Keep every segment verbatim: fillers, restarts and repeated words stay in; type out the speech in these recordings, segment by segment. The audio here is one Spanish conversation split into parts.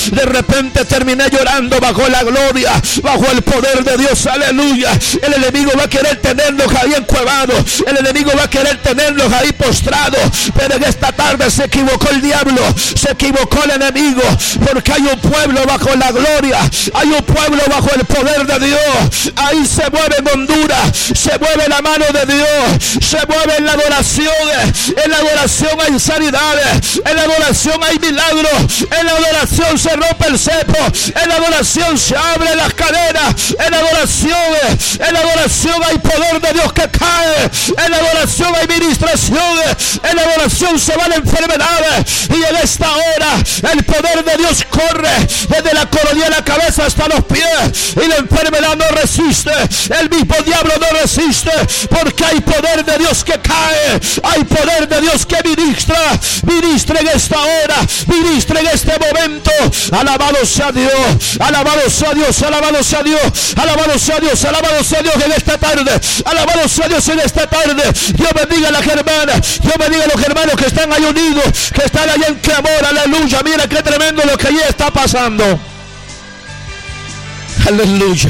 De repente terminé llorando bajo la gloria, bajo el poder de Dios, aleluya. El enemigo va a querer tenerlos ahí encuevados, el enemigo va a querer tenerlos ahí postrados, pero en esta tarde se equivocó el diablo, se equivocó el enemigo, porque hay un pueblo bajo la gloria, hay un pueblo bajo el poder de Dios. Ahí se mueve en Honduras, se mueve la mano de Dios, se mueve en la adoración. En la adoración hay sanidades, en la adoración hay milagros, en la adoración se rompe el cepo, en la adoración se abren las cadenas, en la adoración, en la adoración hay poder de Dios que cae, en la adoración hay ministraciones, en la adoración se van enfermedades, y en esta hora el poder de Dios corre desde la coronilla de la cabeza hasta los pies, y la enfermedad no resiste, el mismo diablo no resiste, porque hay poder de Dios que cae, hay poder de Dios que ministra, ministra en esta hora, ministra en este momento. Alabado sea Dios, alabado sea Dios, alabado sea Dios, alabado sea Dios, alabado sea Dios en esta tarde, alabado sea Dios en esta tarde. Dios bendiga a las hermanas, Dios bendiga a los hermanos que están ahí unidos, que están allá en clamor, aleluya. Mira qué tremendo lo que allí está pasando. Aleluya,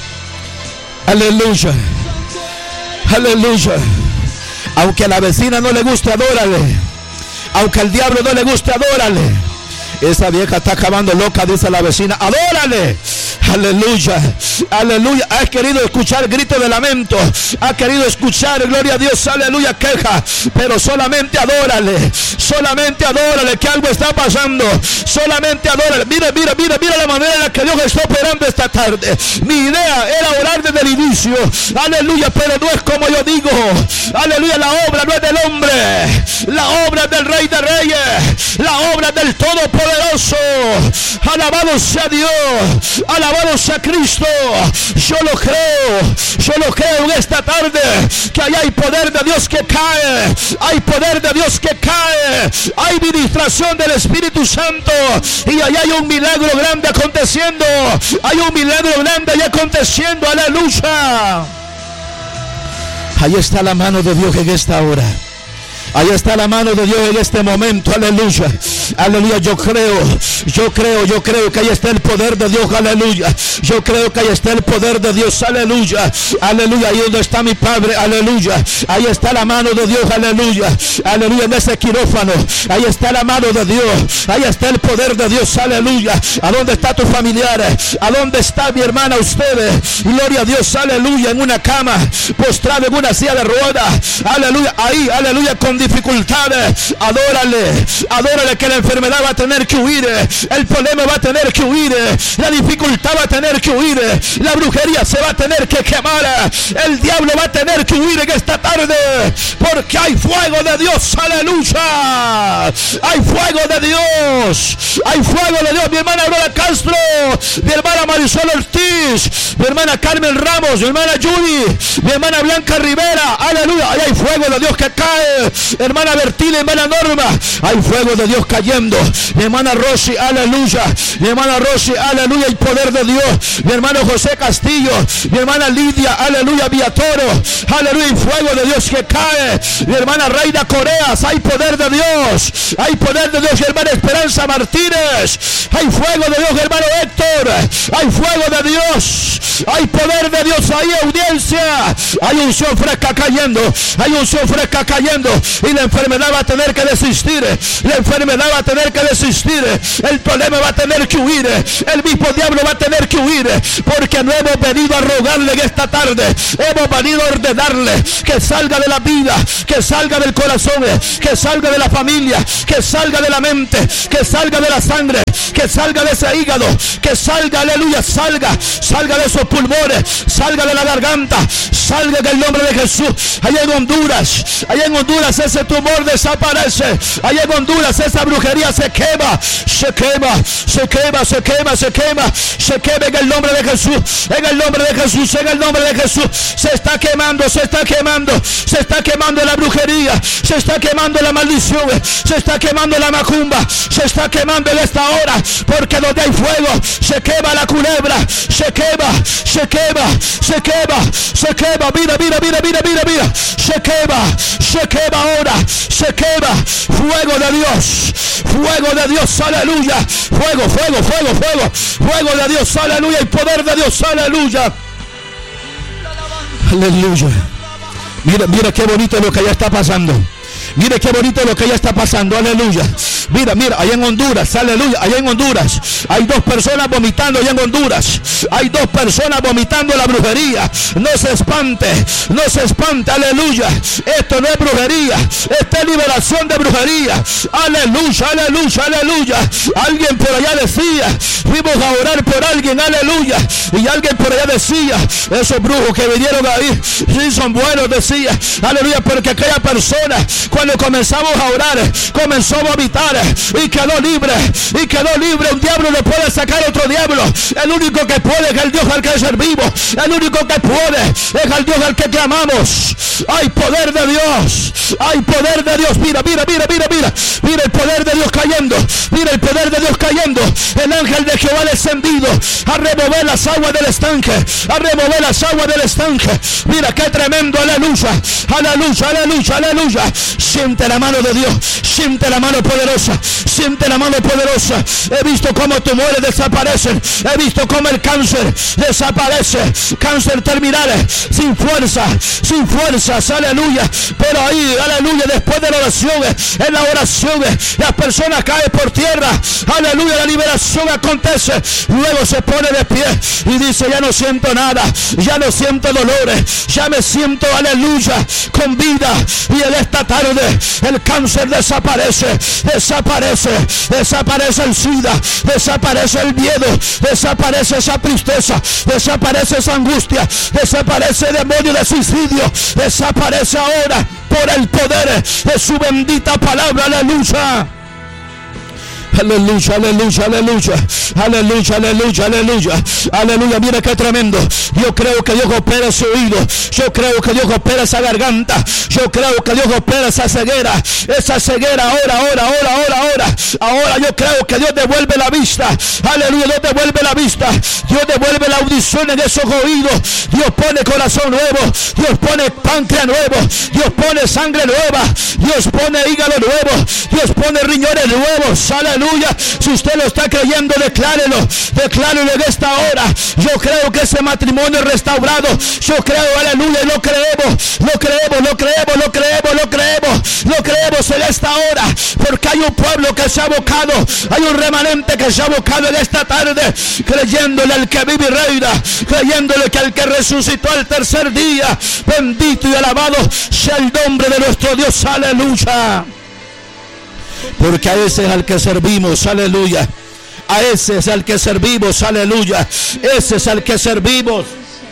aleluya, aleluya. Aunque a la vecina no le guste, adórale. Aunque al diablo no le guste, adórale. Esa vieja está acabando loca, dice la vecina, adórale. Aleluya, aleluya. Has querido escuchar gritos de lamento, has querido escuchar, gloria a Dios, aleluya, queja, pero solamente adórale, solamente adórale, que algo está pasando, solamente adórale. Mira, mira, mira, mira la manera en la que Dios está operando esta tarde. Mi idea era orar desde el inicio, aleluya, pero no es como yo digo, aleluya. La obra no es del hombre, la obra es del Rey de Reyes, la obra es del Todopoderoso. Alabado sea Dios, alabado sea Cristo. Yo lo creo, yo lo creo en esta tarde, que allá hay poder de Dios que cae, hay poder de Dios que cae, hay ministración del Espíritu Santo, y allá hay un milagro grande aconteciendo, hay un milagro grande allá aconteciendo, aleluya. Ahí está la mano de Dios en esta hora. Ahí está la mano de Dios en este momento, aleluya, aleluya. Yo creo, yo creo, yo creo que ahí está el poder de Dios, aleluya. Yo creo que ahí está el poder de Dios, aleluya, aleluya. Ahí donde está mi Padre, aleluya. Ahí está la mano de Dios, aleluya, aleluya. En ese quirófano, ahí está la mano de Dios, ahí está el poder de Dios, aleluya. ¿A dónde está tu familiar? ¿A dónde está mi hermana? Ustedes, gloria a Dios, aleluya, en una cama, postrado en una silla de ruedas, aleluya. Ahí, aleluya, con dificultades, adórale, adórale, que la enfermedad va a tener que huir, el problema va a tener que huir, la dificultad va a tener que huir, la brujería se va a tener que quemar, el diablo va a tener que huir en esta tarde, porque hay fuego de Dios, aleluya, hay fuego de Dios, hay fuego de Dios. Mi hermana Aurora Castro, mi hermana Marisol Ortiz, mi hermana Carmen Ramos, mi hermana Judy, mi hermana Blanca Rivera, aleluya, ahí hay fuego de Dios que cae. Hermana Bertina, hermana Norma, hay fuego de Dios cayendo. Mi hermana Rosy, aleluya, mi hermana Rosy, aleluya, hay poder de Dios. Mi hermano José Castillo, mi hermana Lidia, aleluya, Villatoro, aleluya, hay fuego de Dios que cae. Mi hermana Reina Coreas, hay poder de Dios, hay poder de Dios. Mi hermana Esperanza Martínez, hay fuego de Dios. Hermano Héctor, hay fuego de Dios, hay poder de Dios. Ahí, audiencia, hay unción fresca cayendo, hay unción fresca cayendo, y la enfermedad va a tener que desistir, la enfermedad va a tener que desistir, el problema va a tener que huir, el mismo diablo va a tener que huir, porque no hemos venido a rogarle en esta tarde, hemos venido a ordenarle que salga de la vida, que salga del corazón, que salga de la familia, que salga de la mente, que salga de la sangre, que salga de ese hígado, que salga, aleluya, salga, salga de esos pulmones, salga de la garganta, salga en el nombre de Jesús. Allá en Honduras, allá en Honduras ese tumor desaparece, allá en Honduras esa brujería se quema, se quema, se quema, se quema, se quema, se quema en el nombre de Jesús, en el nombre de Jesús, en el nombre de Jesús. Se está quemando, se está quemando, se está quemando la brujería, se está quemando la maldición, se está quemando la macumba, se está quemando en esta hora, porque donde hay fuego se quema la culebra, se quema, se quema, se quema, se quema. Mira, mira, mira, mira, mira, mira, se quema, se quema ahora se quema. Fuego de Dios, fuego de Dios, aleluya. Fuego, fuego, fuego, fuego, fuego de Dios, aleluya. Y poder de Dios, aleluya. Aleluya. Mira, mira qué bonito lo que ya está pasando. Mire qué bonito lo que ya está pasando, aleluya. Mira, mira, allá en Honduras, aleluya, allá en Honduras hay dos personas vomitando allá en Honduras. Hay dos personas vomitando la brujería. No se espante, no se espante, aleluya. Esto no es brujería, esta es liberación de brujería. Aleluya, aleluya, aleluya. Alguien por allá decía, fuimos a orar por alguien, aleluya. Y alguien por allá decía, esos brujos que vinieron ahí, sí son buenos, decía, aleluya, porque aquella persona, cuando comenzamos a orar, comenzó a vomitar y quedó libre, y quedó libre. Un diablo no puede sacar otro diablo. El único que puede es el Dios al que servimos. El único que puede es el Dios al que clamamos. Hay poder de Dios, hay poder de Dios. Mira, mira, mira, mira, mira, mira el poder de Dios cayendo. Mira el poder de Dios cayendo. El ángel de Jehová descendido a remover las aguas del estanque, a remover las aguas del estanque. Mira qué tremendo, aleluya, aleluya, aleluya, aleluya. Siente la mano de Dios, siente la mano poderosa, siente la mano poderosa. He visto cómo tumores desaparecen, he visto cómo el cáncer desaparece, cáncer terminales, sin fuerza, sin fuerzas, aleluya. Pero ahí, aleluya, después de la oración, en la oración, las personas caen por tierra, aleluya, la liberación acontece. Luego se pone de pie y dice, ya no siento nada, ya no siento dolores, ya me siento, aleluya, con vida. Y en esta tarde el cáncer desaparece, desaparece, desaparece el SIDA, desaparece el miedo, desaparece esa tristeza, desaparece esa angustia, desaparece el demonio de suicidio, desaparece ahora por el poder de su bendita palabra, aleluya. Aleluya, aleluya, aleluya, aleluya, aleluya, aleluya, aleluya. Mira qué tremendo. Yo creo que Dios opera ese oído, yo creo que Dios opera esa garganta, yo creo que Dios opera esa ceguera, esa ceguera ahora, ahora, ahora, ahora, ahora. Ahora yo creo que Dios devuelve la vista, aleluya, Dios devuelve la vista, Dios devuelve la audición en esos oídos. Dios pone corazón nuevo, Dios pone páncreas nuevo, Dios pone sangre nueva, Dios pone hígado nuevo, Dios pone riñones nuevos, aleluya. Si usted lo está creyendo, declárelo, declárelo en esta hora. Yo creo que ese matrimonio es restaurado, yo creo, aleluya, y lo creemos, lo creemos, lo creemos, lo creemos, lo creemos, lo creemos en esta hora, porque hay un pueblo que se ha abocado, hay un remanente que se ha abocado en esta tarde, creyéndole al que vive y reina, creyéndole que al que resucitó al tercer día. Bendito y alabado sea el nombre de nuestro Dios, aleluya. Porque a ese es al que servimos, aleluya. A ese es al que servimos, aleluya. Ese es al que servimos.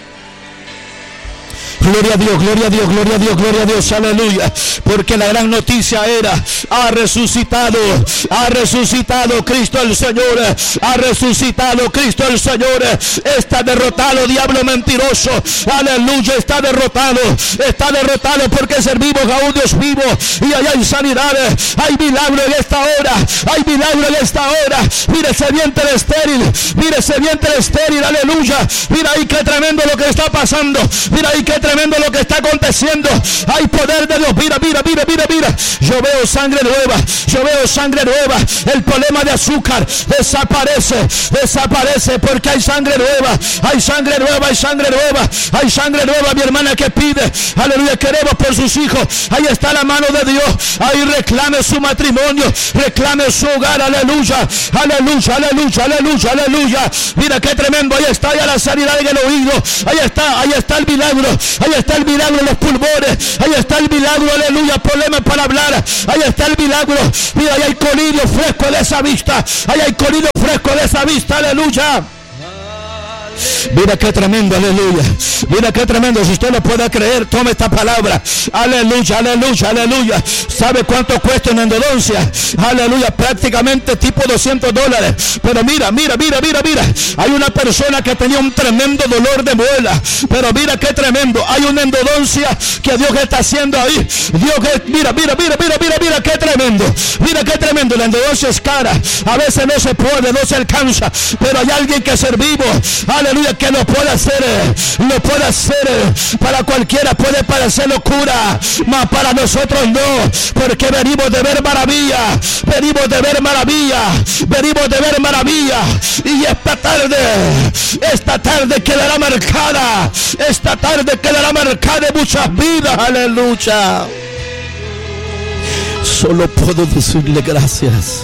Gloria a Dios, gloria a Dios, gloria a Dios, gloria a Dios, aleluya. Porque la gran noticia era, ha resucitado, ha resucitado Cristo el Señor, ha resucitado Cristo el Señor. Está derrotado, diablo mentiroso, aleluya, está derrotado, está derrotado, porque servimos a un Dios vivo. Y allá hay sanidades, hay milagro en esta hora, hay milagro en esta hora. Mire ese vientre estéril, mire ese vientre estéril, aleluya. Mira ahí qué tremendo lo que está pasando, mira ahí qué tremendo lo que está aconteciendo. Hay poder de Dios. Mira, mira, mira, mira, mira. Yo veo sangre nueva, yo veo sangre nueva. El problema de azúcar desaparece, desaparece, porque hay sangre nueva, hay sangre nueva, hay sangre nueva, hay sangre nueva. Mi hermana que pide, aleluya, queremos por sus hijos. Ahí está la mano de Dios. Ahí reclame su matrimonio, reclame su hogar, aleluya, aleluya, aleluya, aleluya, aleluya. Mira qué tremendo. Ahí está ya la sanidad en el oído. Ahí está, ahí está el milagro. Ahí está el milagro en los pulmones. Ahí está el milagro, aleluya, problemas para hablar. Ahí está el milagro. Mira, ahí hay colirio fresco de esa vista. Ahí hay colirio fresco de esa vista, aleluya. Mira qué tremendo, aleluya. Mira qué tremendo. Si usted lo puede creer, tome esta palabra. Aleluya, aleluya, aleluya. ¿Sabe cuánto cuesta una endodoncia? Aleluya, prácticamente tipo doscientos dólares. Pero mira, mira, mira, mira, mira. Hay una persona que tenía un tremendo dolor de muela. Pero mira qué tremendo. Hay una endodoncia que Dios está haciendo ahí. Dios que, mira, mira, mira, mira, mira, mira qué tremendo. Mira qué tremendo. La endodoncia es cara. A veces no se puede, no se alcanza. Pero hay alguien que servimos. aleluya, que lo puede hacer, lo puede hacer. Para cualquiera puede parecer locura, mas para nosotros no, porque venimos de ver maravilla, venimos de ver maravilla, venimos de ver maravilla. Y esta tarde, esta tarde quedará marcada, esta tarde quedará marcada en muchas vidas, aleluya. Solo puedo decirle gracias.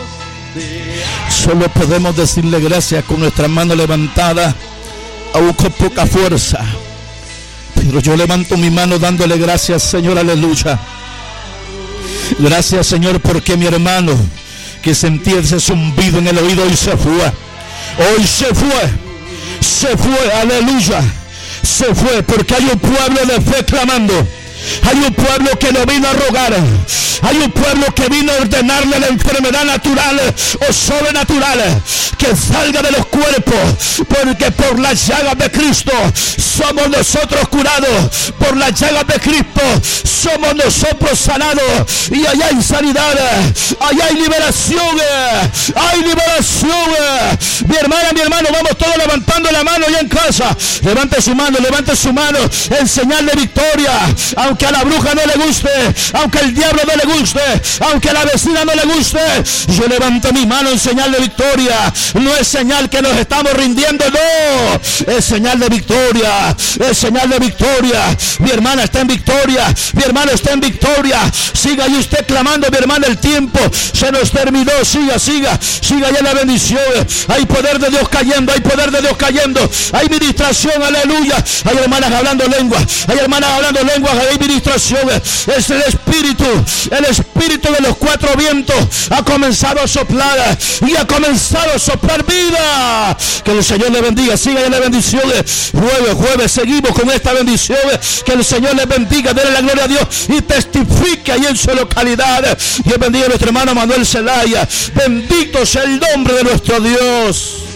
Solo podemos decirle gracias con nuestra mano levantada, aún con poca fuerza. Pero yo levanto mi mano dándole gracias, Señor, aleluya. Gracias, Señor, porque mi hermano que sentía ese zumbido en el oído hoy se fue. Hoy se fue. Se fue, aleluya. Se fue, porque hay un pueblo de fe clamando. Hay un pueblo que no vino a rogar. Hay un pueblo que vino a ordenarle la enfermedad natural o sobrenatural que salga de los cuerpos, porque por las llagas de Cristo somos nosotros curados. Por las llagas de Cristo somos nosotros sanados. Y allá hay sanidad, allá hay liberación, hay liberación. Mi hermana, mi hermano, vamos todos levantando la mano allá en casa. Levante su mano, levante su mano en señal de victoria. Aunque a la bruja no le guste, aunque al diablo no le guste, aunque a la vecina no le guste, yo levanto mi mano en señal de victoria. No es señal que nos estamos rindiendo, no, es señal de victoria, es señal de victoria. Mi hermana está en victoria, mi hermano está en victoria. Siga ahí usted clamando, mi hermana, el tiempo se nos terminó. Siga, siga, siga ya la bendición. Hay poder de Dios cayendo, hay poder de Dios cayendo, hay ministración, aleluya. Hay hermanas hablando lenguas, hay hermanas hablando lenguas, hay ministración. Es el espíritu, el espíritu de los cuatro vientos ha comenzado a soplar y ha comenzado a soplar vida. Que el Señor le bendiga. Siga en la bendición. Jueves, jueves, seguimos con esta bendición. Que el Señor le bendiga, déle la gloria a Dios y testifique ahí en su localidad. Dios bendiga a nuestro hermano Manuel Zelaya. Bendito sea el nombre de nuestro Dios.